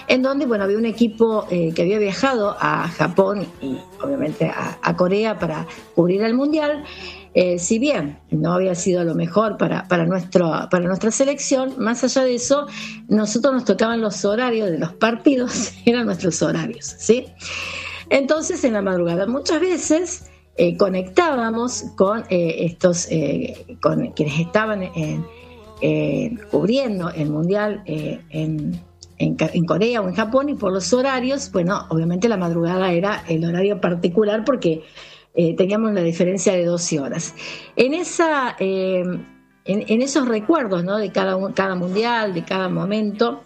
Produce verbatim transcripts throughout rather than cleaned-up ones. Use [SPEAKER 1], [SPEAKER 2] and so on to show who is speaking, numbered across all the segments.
[SPEAKER 1] en donde, bueno, había un equipo eh, que había viajado a Japón y obviamente a, a Corea para cubrir el Mundial. Eh, si bien no había sido lo mejor para, para, nuestro, para nuestra selección, más allá de eso, nosotros nos tocaban los horarios de los partidos, eran nuestros horarios, ¿sí? Entonces, en la madrugada, muchas veces eh, conectábamos con eh, estos, eh, con quienes estaban en, eh, cubriendo el Mundial eh, en, en, en Corea o en Japón, y por los horarios, bueno, obviamente la madrugada era el horario particular porque Eh, teníamos una diferencia de doce horas. En, esa, eh, en, en esos recuerdos, ¿no?, de cada, cada mundial, de cada momento,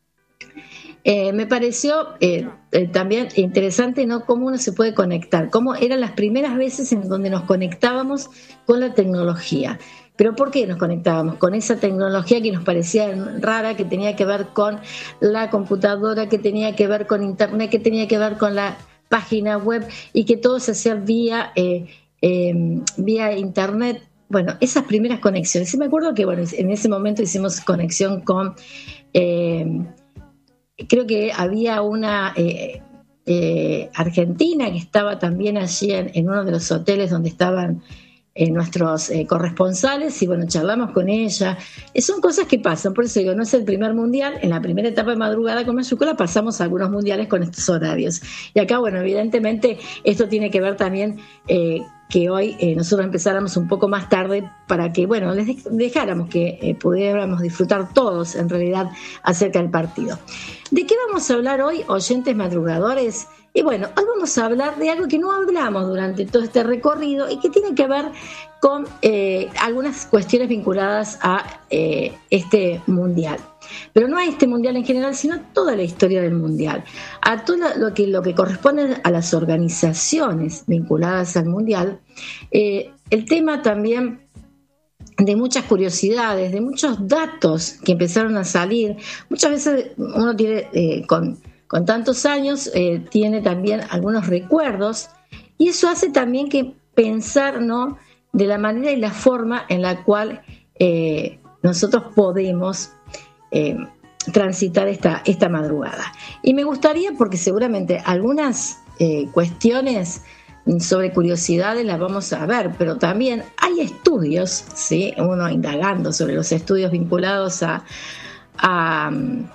[SPEAKER 1] eh, me pareció eh, eh, también interesante, ¿no?, cómo uno se puede conectar, cómo eran las primeras veces en donde nos conectábamos con la tecnología. ¿Pero por qué nos conectábamos con esa tecnología que nos parecía rara, que tenía que ver con la computadora, que tenía que ver con internet, que tenía que ver con la página web, y que todo se hacía vía, eh, eh, vía internet? Bueno, esas primeras conexiones. Sí, me acuerdo que, bueno, en ese momento hicimos conexión con, eh, creo que había una eh, eh, argentina que estaba también allí en, en uno de los hoteles donde estaban Eh, nuestros eh, corresponsales, y bueno, charlamos con ella. Eh, son cosas que pasan, por eso digo, no es el primer mundial. En la primera etapa de madrugada con Mayúscula pasamos algunos mundiales con estos horarios, y acá, bueno, evidentemente esto tiene que ver también eh, que hoy eh, nosotros empezáramos un poco más tarde para que, bueno, les dejáramos que eh, pudiéramos disfrutar todos en realidad acerca del partido. ¿De qué vamos a hablar hoy, oyentes madrugadores? Y bueno, hoy vamos a hablar de algo que no hablamos durante todo este recorrido y que tiene que ver con eh, algunas cuestiones vinculadas a eh, este mundial. Pero no a este mundial en general, sino a toda la historia del mundial, a todo lo que, lo que corresponde a las organizaciones vinculadas al mundial. Eh, el tema también de muchas curiosidades, de muchos datos que empezaron a salir. Muchas veces uno tiene eh, con... con tantos años, eh, tiene también algunos recuerdos, y eso hace también que pensar, ¿no?, de la manera y la forma en la cual eh, nosotros podemos eh, transitar esta, esta madrugada. Y me gustaría, porque seguramente algunas eh, cuestiones sobre curiosidades las vamos a ver, pero también hay estudios, ¿sí?, uno indagando sobre los estudios vinculados a... a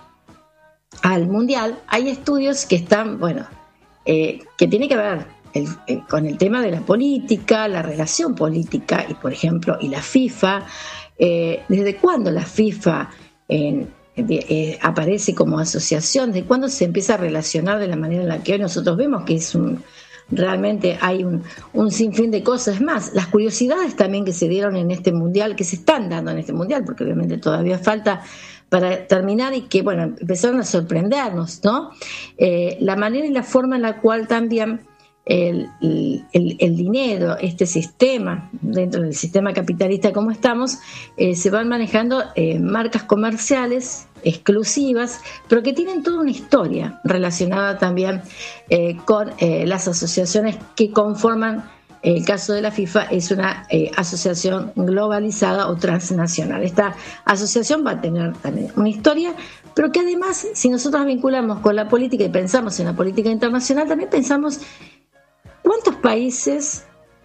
[SPEAKER 1] al mundial, hay estudios que están, bueno, eh, que tiene que ver el, el, con el tema de la política, la relación política, y por ejemplo, y la FIFA, eh, desde cuándo la FIFA eh, eh, aparece como asociación, desde cuándo se empieza a relacionar de la manera en la que hoy nosotros vemos que es un, realmente hay un, un sinfín de cosas. Es más, las curiosidades también que se dieron en este mundial, que se están dando en este mundial, porque obviamente todavía falta para terminar, y que, bueno, empezaron a sorprendernos, ¿no? Eh, la manera y la forma en la cual también el, el, el dinero, este sistema, dentro del sistema capitalista como estamos, eh, se van manejando eh, marcas comerciales exclusivas, pero que tienen toda una historia relacionada también eh, con eh, las asociaciones que conforman. El caso de la FIFA es una eh, asociación globalizada o transnacional. Esta asociación va a tener también una historia, pero que además, si nosotros vinculamos con la política y pensamos en la política internacional, también pensamos cuántos países,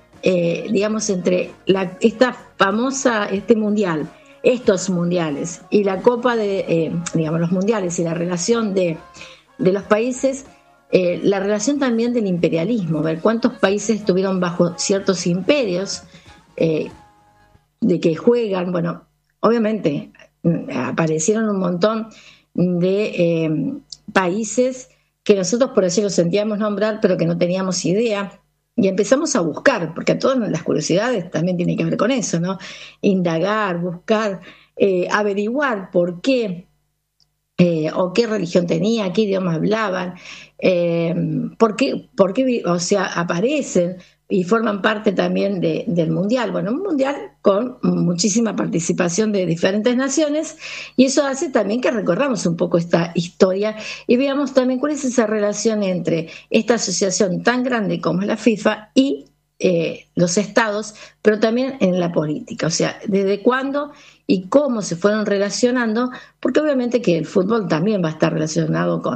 [SPEAKER 1] eh, digamos, entre la, esta famosa, este mundial, estos mundiales y la Copa de, eh, digamos, los mundiales y la relación de, de los países. Eh, la relación también del imperialismo, ver cuántos países estuvieron bajo ciertos imperios eh, de que juegan. Bueno, obviamente aparecieron un montón de eh, países que nosotros por allí los sentíamos nombrar, pero que no teníamos idea, y empezamos a buscar, porque a todas las curiosidades también tiene que ver con eso, ¿no? Indagar, buscar, eh, averiguar por qué Eh, o qué religión tenía, qué idioma hablaban, eh, por qué, por qué, o sea, aparecen y forman parte también de, del mundial. Bueno, un mundial con muchísima participación de diferentes naciones, y eso hace también que recorramos un poco esta historia y veamos también cuál es esa relación entre esta asociación tan grande como es la FIFA y eh, los estados, pero también en la política, o sea, desde cuándo y cómo se fueron relacionando, porque obviamente que el fútbol también va a estar relacionado con